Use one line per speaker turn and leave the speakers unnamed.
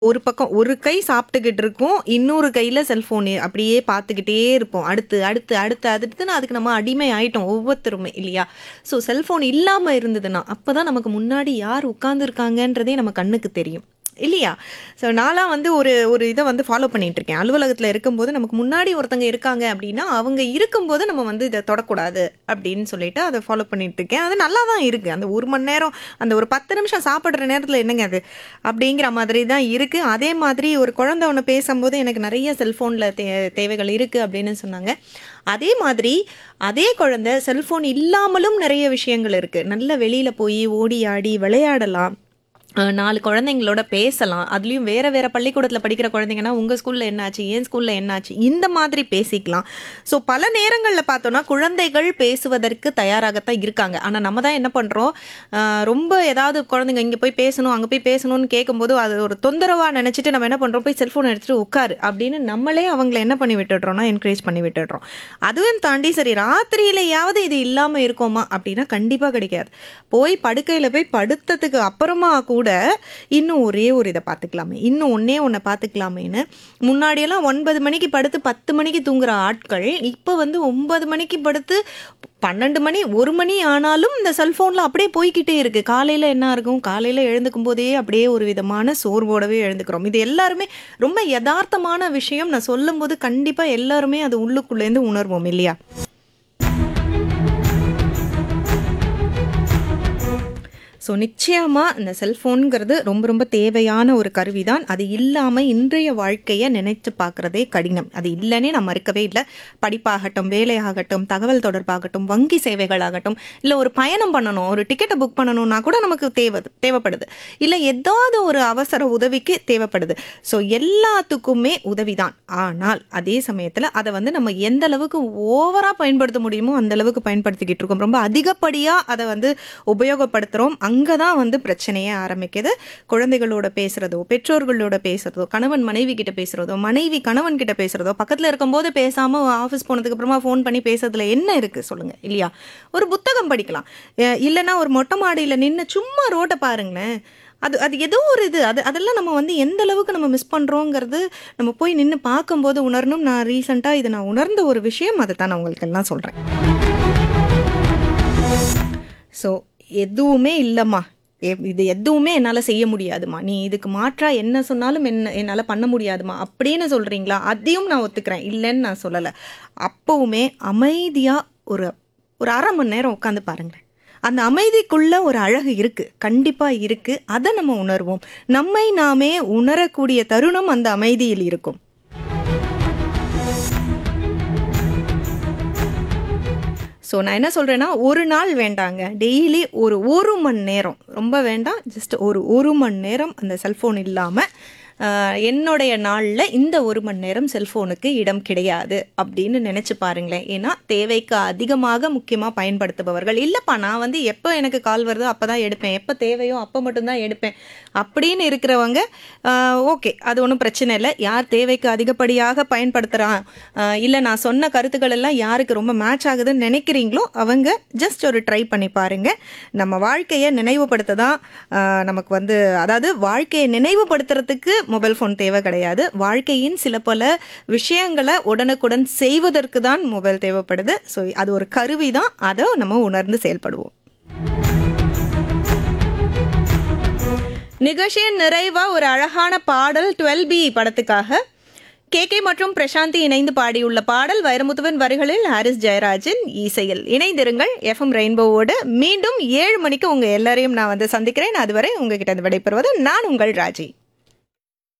ஒரு பக்கம் ஒரு கை சாப்பிட்டுக்கிட்டு இருக்கோம். இன்னொரு கையில செல்ஃபோன் அப்படியே பார்த்துக்கிட்டே இருப்போம். அடுத்து, அடுத்து, அடுத்து, அடுத்துன்னு அதுக்கு நம்ம அடிமை ஆயிட்டோம் ஒவ்வொருத்தருமே இல்லையா? ஸோ செல்ஃபோன் இல்லாம இருந்ததுன்னா, அப்பதான் நமக்கு முன்னாடி யார் உட்கார்ந்துருக்காங்கன்றதே நம்ம கண்ணுக்கு தெரியும். இல்லையா? ஸோ நான்லாம் வந்து ஒரு ஒரு இத வந்து ஃபாலோ பண்ணிட்டுருக்கேன். அலுவலகத்தில இருக்கும்போது நமக்கு முன்னாடி ஒருத்தங்க இருக்காங்க அப்படின்னா, அவங்க இருக்கும்போது நம்ம வந்து இத தொடக்கூடாது அப்படின்னு சொல்லிட்டு அத ஃபாலோ பண்ணிட்டுருக்கேன். அது நல்லா தான் இருக்கு. அந்த 1 மணி நேரம், அந்த ஒரு 10 நிமிஷம் சாப்பிடுற நேரத்தில என்னங்க அது? அப்படிங்கிற மாதிரி தான் இருக்கு. அதே மாதிரி ஒரு குழந்தை ஒண்ணு பேசம்போது எனக்கு நெறைய செல்ஃபோன்ல தேவைகள் இருக்கு அப்படின்னு சொன்னாங்க. அதே மாதிரி அதே குழந்தை செல்ஃபோன் இல்லாமலும் நெறைய விஷயங்கள் இருக்கு. நல்ல வெளியில போய் ஓடி ஆடி விளையாடலாம். 4 குழந்தைங்களோட பேசலாம். அதுலயும் வேற வேற பள்ளிக்கூடத்துல படிக்கிற குழந்தைங்கன்னா, உங்க ஸ்கூல்ல என்னாச்சு? என் ஸ்கூல்ல என்னாச்சு? இந்த மாதிரி பேசிக்கலாம். ஸோ பல நேரங்கள்ல பார்த்தோம்னா, குழந்தைகள் பேசுவதற்கு தயாராகத்தான் இருக்காங்க. ஆனா நம்ம தான் என்ன பண்றோம், ரொம்ப ஏதாவது குழந்தைங்க இங்க போய் பேசணும், அங்க போய் பேசணும்னு கேட்கும்போது, அது ஒரு தொந்தரவா நெனச்சுட்டு நம்ம என்ன பண்றோம், போய் செல்ஃபோன் எடுத்துட்டு உட்காரு அப்படின்னு நம்மளே அவங்கள என்ன பண்ணி விட்டுடுறோம்னா, என்கரேஜ் பண்ணி விட்டுடுறோம். அதுவும் தாண்டி சரி ராத்திரியிலயாவது இது இல்லாம இருக்கோமா? அப்படின்னா கண்டிப்பா கிடைக்காது. போய் படுக்கையில போய் படுத்ததுக்கு அப்புறமா கூட இன்னும் ஒரே ஒரு இத பார்த்துக்கலாமே, இன்னும் ஒண்ணே ஒண்ண பார்த்துக்கலாமேன்னு முன்னாடியெல்லாம் 9 மணிக்கு படுத்து 10 மணிக்கு தூங்குற ஆட்கள், இப்ப வந்து 9 மணிக்கு படுத்து 12 மணி, 1 மணி ஆனாலும் இந்த செல்ஃபோன்ல அப்படியே போய்க்கிட்டே இருக்கு. காலையில என்ன இருக்கும்? காலையில எழுந்துக்கும் போதே அப்படியே ஒரு விதமான சோர்வோடவே எழுந்துக்கிறோம். இது எல்லாருமே ரொம்ப எதார்த்தமான விஷயம். நான் சொல்லும்போது கண்டிப்பா எல்லாருமே அது உள்ளுக்குள்ளேருந்து உணர்வோம் இல்லையா? ஸோ நிச்சயமா இந்த செல்ஃபோன்ங்கிறது ரொம்ப ரொம்ப தேவையான ஒரு கருவி தான். அது இல்லாம இன்றைய வாழ்க்கைய நினைத்து பார்க்கிறதே கடினம். அது இல்லன்னே நான் மறுக்கவே இல்ல. படிப்பாகட்டும், வேலையாகட்டும், தகவல் தொடர்பாகட்டும், வங்கி சேவைகளாகட்டும், இல்ல ஒரு பயணம் பண்ணணும், ஒரு டிக்கெட்ட புக் பண்ணணும்னா கூட நமக்கு தேவைப்படுது. இல்ல ஏதாவது ஒரு அவசர உதவிக்கு தேவைப்படுது. ஸோ எல்லாத்துக்குமே உதவிதான். ஆனால் அதே சமயத்துல அத வந்து நம்ம எந்த அளவுக்கு ஓவரா பயன்படுத்த முடியுமோ அந்த அளவுக்கு பயன்படுத்திக்கிட்டு இருக்கோம். ரொம்ப அதிகப்படியா அத வந்து உபயோகப்படுத்துறோம். அங்க தான் வந்து பிரச்சனையே ஆரம்பிக்குது. குழந்தைகளோட பேசுறதோ, பெற்றோர்களோட பேசுறதோ, கணவன் மனைவி கிட்ட பேசுறதோ, மனைவி கணவன் கிட்ட பேசுறதோ, பக்கத்துல இருக்கும்போது பேசாம ஆஃபீஸ் போனதுக்கு அப்புறமா ஃபோன் பண்ணி பேசுறதுல என்ன இருக்கு சொல்லுங்க, இல்லையா? ஒரு புத்தகம் படிக்கலாம். இல்லன்னா ஒரு மொட்டை மாடியில நின்னு சும்மா ரோட்ட பாருங்களேன். அது அது ஏதோ ஒரு இது. அதெல்லாம் நம்ம வந்து எந்த அளவுக்கு நம்ம மிஸ் பண்றோங்கிறது, நம்ம போய் நின்னு பார்க்கும்போது உணரணும். நான் ரீசென்ட்டா இத நான் உணர்ந்த ஒரு விஷயம். அதத்தான் நான் உங்களுக்கு எல்லாம் சொல்றேன். ஸோ எதுவுமே இல்லம்மா. இது எதுவுமே என்னால செய்ய முடியாதும்மா. நீ இதுக்கு மாற்றா என்ன சொன்னாலும் என்னால பண்ண முடியாதும்மா அப்படின்னு சொல்றீங்களா? அதையும் நான் ஒத்துக்கிறேன். இல்லன்னு நான் சொல்லல. அப்பவுமே அமைதியா ஒரு ஒரு 1/2 மணி நேரம் உட்காந்து பாருங்களேன். அந்த அமைதிக்குள்ள ஒரு அழகு இருக்கு. கண்டிப்பா இருக்கு. அத நம்ம உணர்வோம். நம்மை நாமே உணரக்கூடிய தருணம் அந்த அமைதியில் இருக்கும். ஸோ நான் என்ன சொல்றேன்னா, ஒரு நாள் வேண்டாங்க. டெய்லி ஒரு 1 மணி நேரம். ரொம்ப வேண்டாம். ஜஸ்ட் ஒரு 1 மணி நேரம் அந்த செல்ஃபோன் இல்லாம, என்னுடைய நாள்ல இந்த 1 மணி நேரம் செல்ஃபோனுக்கு இடம் கிடையாது அப்படின்னு நினைச்சு பாருங்களேன். ஏன்னா தேவைக்கு அதிகமாக முக்கியமா பயன்படுத்துபவர்கள், இல்லப்பா நான் வந்து எப்ப எனக்கு கால் வருதோ அப்பதான் எடுப்பேன். எப்ப தேவையோ அப்ப மட்டும் தான் எடுப்பேன். அப்படின்னு இருக்கிறவங்க ஓகே. அது ஒண்ணும் பிரச்சனை இல்ல. யார் தேவைக்கு அதிகப்படியாக பயன்படுத்துறான், இல்ல நான் சொன்ன கருத்துக்கள் எல்லாம் யாருக்கு ரொம்ப மேட்ச் ஆகுதுன்னு நினைக்கிறீங்களோ அவங்க ஜஸ்ட் ஒரு ட்ரை பண்ணி பாருங்க. நம்ம வாழ்க்கைய நினைவுபடுத்த தான் நமக்கு வந்து, அதாவது வாழ்க்கையை நினைவுபடுத்துறதுக்கு மொபைல் ஃபோன் தேவை கிடையாது. வாழ்க்கையின் சில பல விஷயங்களை உடனுக்குடன் செய்வதற்கு தான் மொபைல் தேவைப்படுது. ஸோ அது ஒரு கருவி தான். அதை நம்ம உணர்ந்து செயல்படுவோம். நிகழ்ச்சியின் நிறைவா ஒரு அழகான பாடல் 12B படத்துக்காக KK மற்றும் பிரசாந்தி இணைந்து பாடியுள்ள பாடல் வைரமுத்துவன் வரிகளில் ஹாரிஸ் ஜெயராஜின் இசையில். இணைந்திருங்கள் FM ரெயின்போவோடு. மீண்டும் 7 மணிக்கு உங்க எல்லாரையும் நான் வந்து சந்திக்கிறேன். அதுவரை உங்ககிட்ட விடைபெறுவது நான் உங்கள் ராஜி.